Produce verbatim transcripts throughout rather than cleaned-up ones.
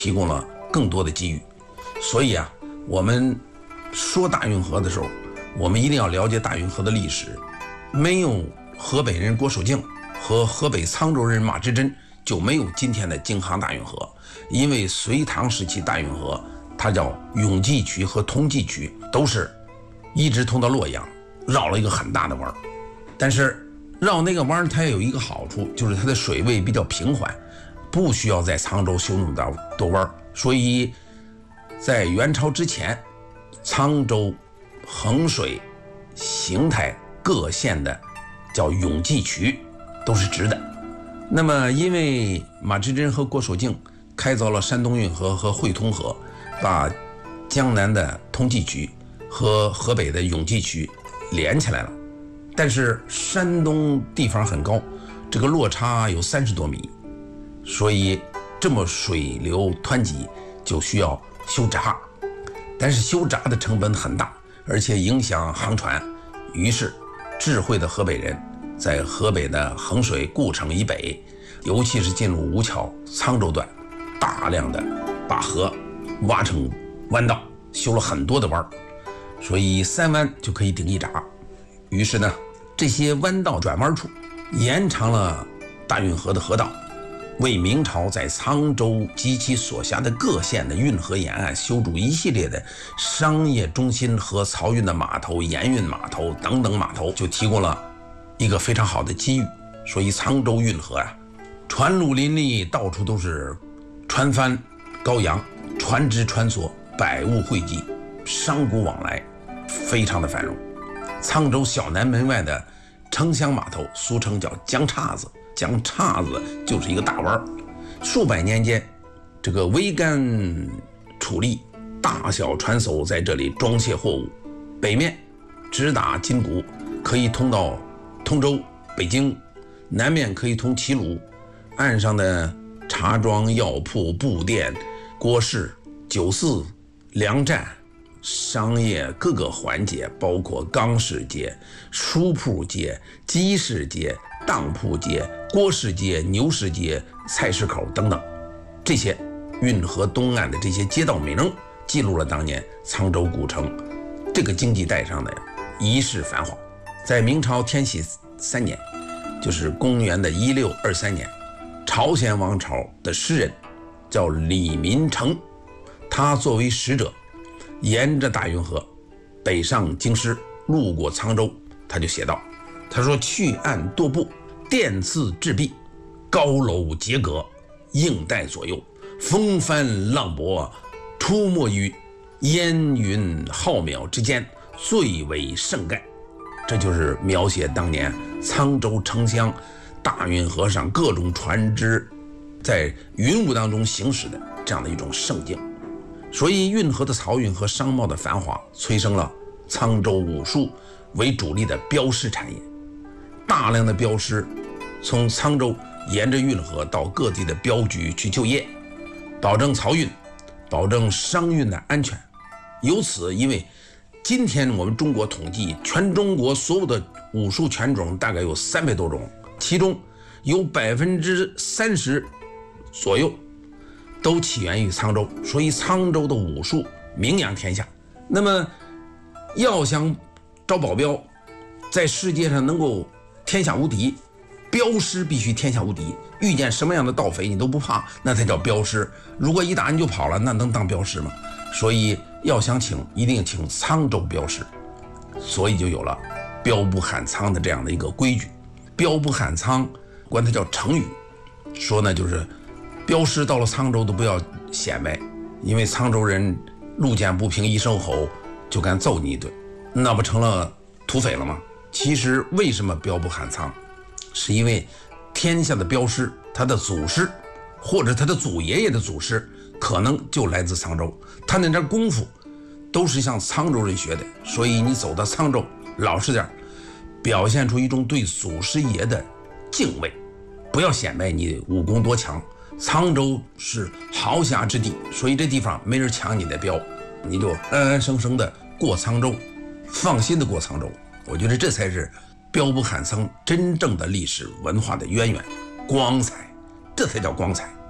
提供了更多的机遇。所以啊，我们说大运河的时候，我们一定要了解大运河的历史。没有河北人郭守敬和河北沧州人马之真，就没有今天的京杭大运河。因为隋唐时期大运河，它叫永济渠和通济渠，都是一直通到洛阳，绕了一个很大的弯。但是绕那个弯它也有一个好处，就是它的水位比较平缓，不需要在沧州修那么多弯。所以在元朝之前，沧州、衡水、邢台各县的叫永济渠都是直的。那么因为马之真和郭守敬开凿了山东运河和汇通河，把江南的通济渠和河北的永济渠连起来了。但是山东地方很高，这个落差有三十多米，所以这么水流湍急就需要修闸。但是修闸的成本很大，而且影响航船。于是智慧的河北人在河北的衡水、故城以北，尤其是进入吴桥、沧州段，大量的把河挖成弯道，修了很多的弯，所以三弯就可以顶一闸。于是呢，这些弯道转弯处延长了大运河的河道，为明朝在沧州及其所辖的各县的运河沿岸修筑一系列的商业中心和漕运的码头、盐运码头等等码头，就提供了一个非常好的机遇。所以沧州运河啊，船路林立，到处都是船帆高扬，船只穿梭，百物汇集，商贾往来，非常的繁荣。沧州小南门外的城乡码头，俗称叫江岔子，江岔子就是一个大弯。数百年间，这个桅杆矗立，大小船艘在这里装卸货物。北面直达金谷，可以通到通州、北京；南面可以通齐鲁。岸上的茶庄、药铺、布店、锅市、酒肆、粮站，商业各个环节，包括钢市街、书铺街、鸡市街、当铺街、锅市街、牛市街、菜市口等等，这些运河东岸的这些街道名，记录了当年沧州古城这个经济带上的一世繁华。在明朝天禧三年，就是公元的一六二三年，朝鲜王朝的诗人叫李民成，他作为使者，沿着大运河北上京师，路过沧州，他就写道，他说：去岸多步，殿次峙壁，高楼结阁，映带左右，风帆浪博，出没于烟云浩渺之间，最为盛盖。这就是描写当年沧州城乡大运河上各种船只在云雾当中行驶的这样的一种盛景。所以运河的漕运和商贸的繁华，催生了沧州武术为主力的镖师产业。大量的镖师从沧州沿着运河到各地的镖局去就业，保证漕运，保证商运的安全。由此，因为今天我们中国统计，全中国所有的武术拳种大概有三百多种，其中有百分之三十左右都起源于沧州，所以沧州的武术名扬天下。那么要想招保镖，在世界上能够天下无敌，镖师必须天下无敌，遇见什么样的盗匪你都不怕，那才叫镖师。如果一打你就跑了，那能当镖师吗？所以要想请，一定请沧州镖师，所以就有了镖不喊沧的这样的一个规矩。镖不喊沧管它叫成语，说呢就是镖师到了沧州都不要显摆，因为沧州人路见不平一声吼就敢揍你一顿，那不成了土匪了吗？其实为什么镖不喊沧，是因为天下的镖师他的祖师或者他的祖爷爷的祖师可能就来自沧州，他那点功夫都是向沧州人学的。所以你走到沧州，老实点，表现出一种对祖师爷的敬畏，不要显摆你武功多强。沧州是豪侠之地，所以这地方没人抢你的镖，你就安安生生的过沧州，放心的过沧州。我觉得这才是镖不喊沧真正的历史文化的渊源，光彩，这才叫光彩。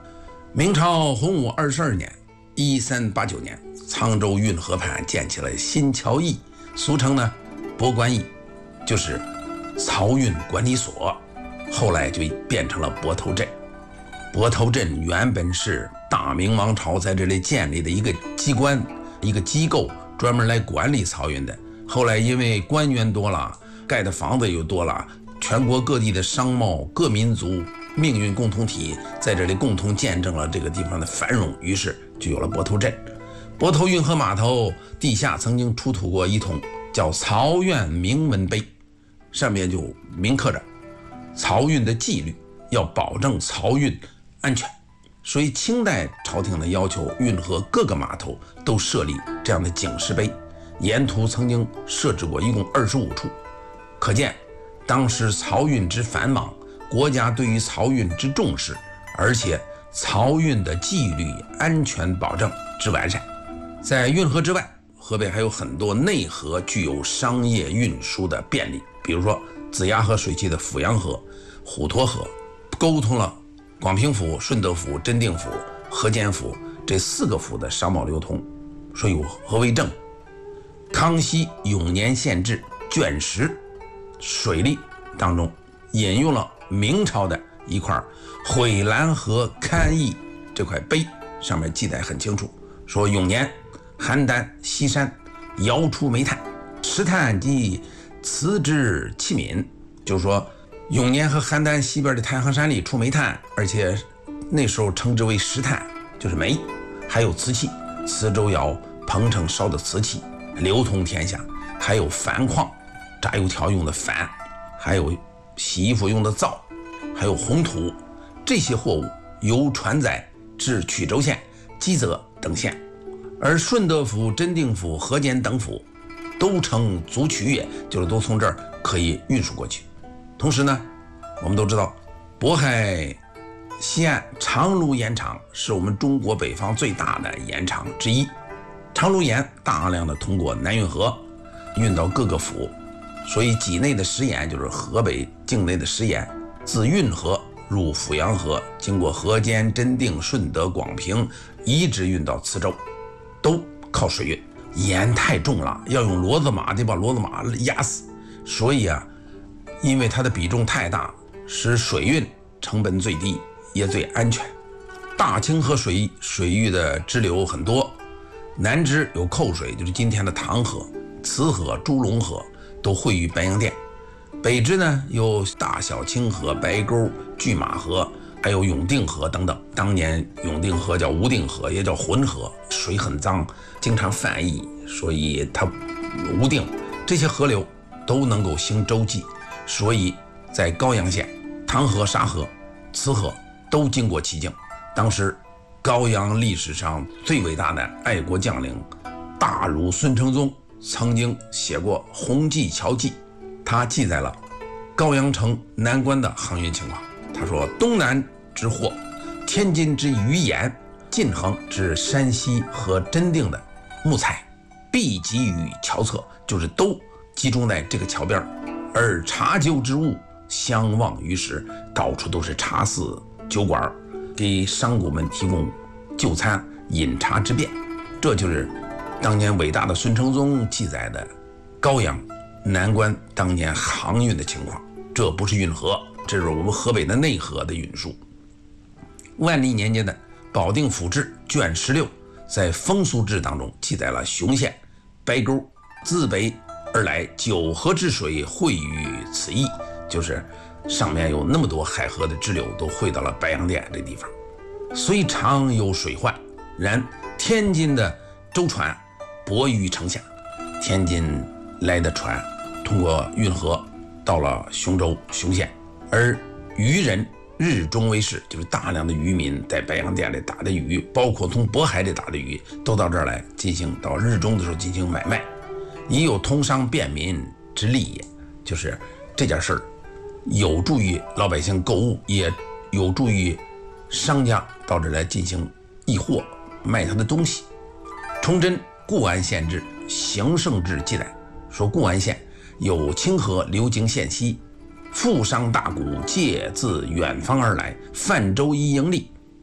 明朝洪武二十二年一三八九年，沧州运河畔建起了新桥驿，俗称呢博官驿，就是漕运管理所，后来就变成了泊头镇。泊头镇原本是大明王朝在这里建立的一个机关，一个机构，专门来管理漕运的。后来因为官员多了，盖的房子又多了，全国各地的商贸各民族命运共同体在这里共同见证了这个地方的繁荣，于是就有了泊头镇。泊头运河码头地下曾经出土过一桶叫漕运铭文碑，上面就铭刻着漕运的纪律，要保证漕运安全。所以清代朝廷呢要求运河各个码头都设立这样的警示碑，沿途曾经设置过一共二十五处，可见当时漕运之繁忙，国家对于漕运之重视，而且漕运的纪律安全保证之完善。在运河之外，河北还有很多内河具有商业运输的便利，比如说子牙河水系的阜阳河、虎沱河，沟通了广平府、顺德府、真定府、河间府这四个府的商贸流通，说有河为证。康熙永年县志卷十水利当中引用了明朝的一块毁兰河勘议这块碑，上面记载很清楚，说永年邯郸西山摇出煤炭，石炭及瓷之器皿，就是说永年和邯郸西边的太行山里出煤炭，而且那时候称之为石炭，就是煤，还有瓷器，磁州窑彭城烧的瓷器流通天下，还有矾矿，炸油条用的矾，还有洗衣服用的皂，还有红土，这些货物由船载至曲周县、基泽等县，而顺德府、真定府、河间等府都称足渠业，就是都从这儿可以运输过去。同时呢，我们都知道渤海西岸长芦盐场是我们中国北方最大的盐场之一，长芦盐大量的通过南运河运到各个府，所以畿内的食盐就是河北境内的食盐，自运河入阜阳河，经过河间、真定、顺德、广平，一直运到磁州，都靠水运。盐太重了，要用骡子马得把骡子马压死，所以啊，因为它的比重太大，使水运成本最低也最安全。大清河水水域的支流很多，南支有扣水，就是今天的唐河、慈河、朱龙河都汇于白洋淀，北支呢有大小清河、白沟、拒马河，还有永定河等等。当年永定河叫无定河，也叫浑河，水很脏，经常泛溢，所以它无定。这些河流都能够行洲际，所以在高阳县，唐河、沙河、慈河都经过其境。当时高阳历史上最伟大的爱国将领大儒孙承宗曾经写过《洪济桥记》，他记载了高阳城南关的航运情况。他说，东南之货，天津之渔盐，晋衡至山西和真定的木材，必集于桥侧，就是都集中在这个桥边，而茶酒之物相望于时，到处都是茶肆酒馆，给商贾们提供就餐饮茶之便。这就是当年伟大的孙承宗记载的高阳南关当年航运的情况。这不是运河，这是我们河北的内河的运输。万历年间的保定府志卷十六在风俗志当中记载了雄县白沟自北而来，九河之水汇于此邑，就是上面有那么多海河的支流都汇到了白洋淀这地方。虽常有水患，然天津的舟船泊于城下，天津来的船通过运河到了雄州、雄县，而渔人日中为市，就是大量的渔民在白洋淀里打的鱼，包括从渤海里打的鱼，都到这儿来进行到日中的时候进行买卖，以有通商便民之利也。就是这件事儿有助于老百姓购物，也有助于商家到这儿来进行易货卖他的东西。崇祯固安县志行胜志记载说，固安县有清河流经县西，富商大贾皆自远方而来，泛舟一盈利，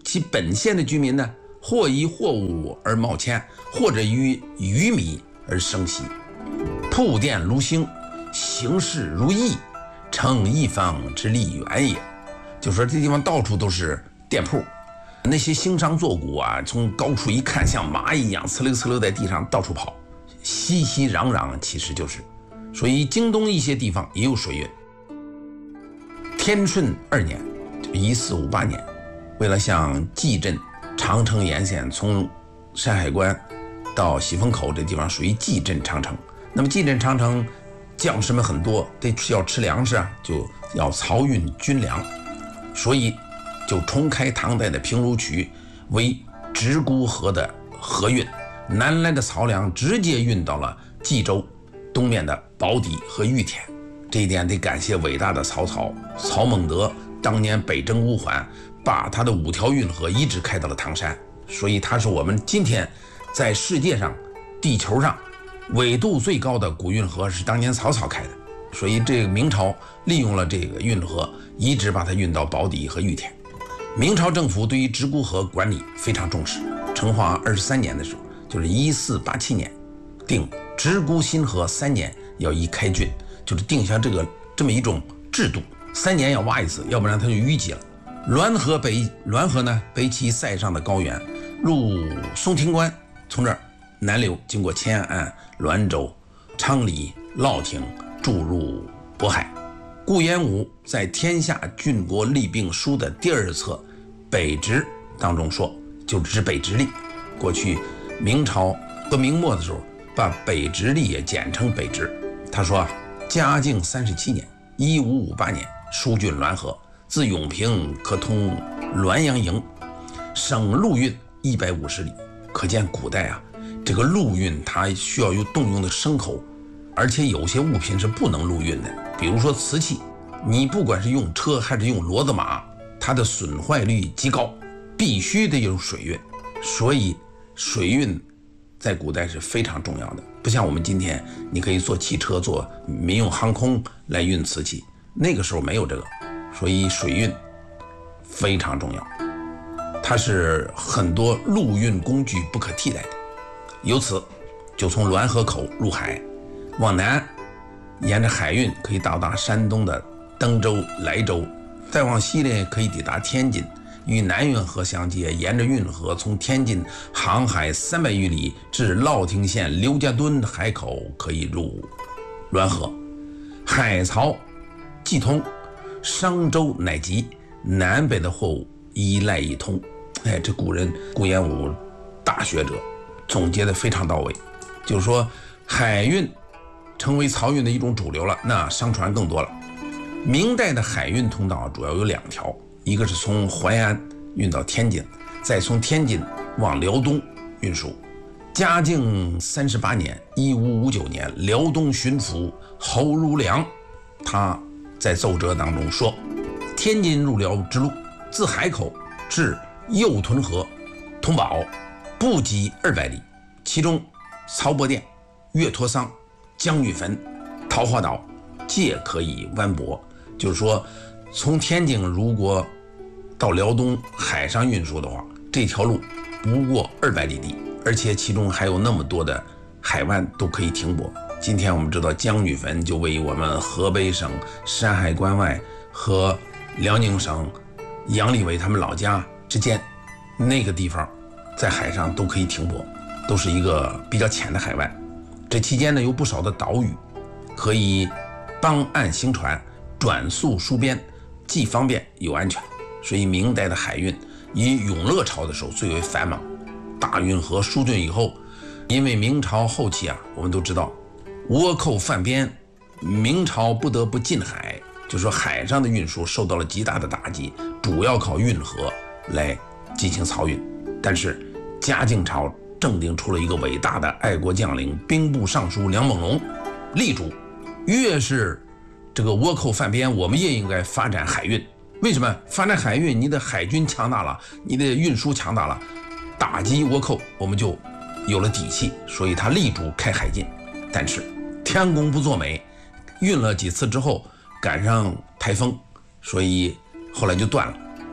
其本县的居民呢，或以货物而冒迁，或者于鱼米而生息，铺店如兴，行事如意，成一方之利源也。就说这地方到处都是店铺，那些兴商作贾啊，从高处一看，像马一样呲溜呲溜在地上到处跑，熙熙攘攘，其实就是。所以京东一些地方也有水运。天顺二年，就一四五八年，为了向蓟镇长城沿线，从山海关到喜峰口这地方属于蓟镇长城。那么蓟镇长城将士们很多，得要吃粮食啊，就要漕运军粮，所以就重开唐代的平卢渠为直沽河的河运，南来的漕粮直接运到了冀州东面的宝坻和玉田。这一点得感谢伟大的曹操，曹孟德当年北征乌桓，把他的五条运河一直开到了唐山，所以他是我们今天在世界上地球上纬度最高的古运河，是当年曹操开的。所以这个明朝利用了这个运河，一直把它运到宝坻和玉田。明朝政府对于直沽河管理非常重视，成化二十三年的时候，就是一四八七年，定直沽新河三年要一开浚，就是定下这个这么一种制度，三年要挖一次，要不然它就淤积了。滦河北滦河呢，北起塞上的高原，入松亭关，从这儿南流，经过乾安、滦州、昌黎、乐亭，注入渤海。顾炎武在《天下郡国利病书》的第二册北直当中说，就指北直隶。过去明朝和明末的时候，把北直隶也简称北直。他说啊，嘉靖三十七年一五五八年疏浚滦河，自永平可通滦阳营，省陆运一百五十里。可见古代啊，这个陆运它需要有动用的牲口，而且有些物品是不能陆运的，比如说瓷器，你不管是用车还是用骡子马，它的损坏率极高，必须得有水运。所以水运在古代是非常重要的，不像我们今天你可以坐汽车坐民用航空来运瓷器，那个时候没有这个，所以水运非常重要，它是很多陆运工具不可替代的。由此就从滦河口入海，往南沿着海运可以到达山东的登州、莱州，再往西呢可以抵达天津，与南运河相接，沿着运河从天津航海三百余里至乐亭县刘家墩海口，可以入滦河。海漕既通，商舟乃集，南北的货物一赖一通。哎，这古人顾炎武大学者总结的非常到位，就是说海运成为漕运的一种主流了，那商船更多了。明代的海运通道主要有两条，一个是从淮安运到天津，再从天津往辽东运输。嘉靖三十八年一五五九年，辽东巡抚侯如良他在奏折当中说，天津入辽之路自海口至右屯河、通宝不及二百里，其中曹伯店、岳托桑、江女坟、桃花岛皆可以湾泊。就是说从天津如果到辽东海上运输的话，这条路不过二百里地，而且其中还有那么多的海湾都可以停泊。今天我们知道江女坟就位于我们河北省山海关外和辽宁省杨利伟他们老家之间，那个地方在海上都可以停泊，都是一个比较浅的海湾。这期间呢，有不少的岛屿可以帮岸行船，转速疏边，既方便又安全。所以明代的海运以永乐朝的时候最为繁忙。大运河疏浚以后，因为明朝后期啊，我们都知道倭寇犯边，明朝不得不禁海，就说海上的运输受到了极大的打击，主要靠运河来进行漕运。但是嘉靖朝正定出了一个伟大的爱国将领，兵部尚书梁梦龙，力主越是这个倭寇犯边，我们也应该发展海运。为什么发展海运？你的海军强大了，你的运输强大了，打击倭寇我们就有了底气。所以他力主开海禁。但是天公不作美，运了几次之后赶上台风，所以后来就断了。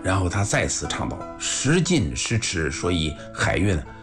然后他再次倡导时进时迟，所以海运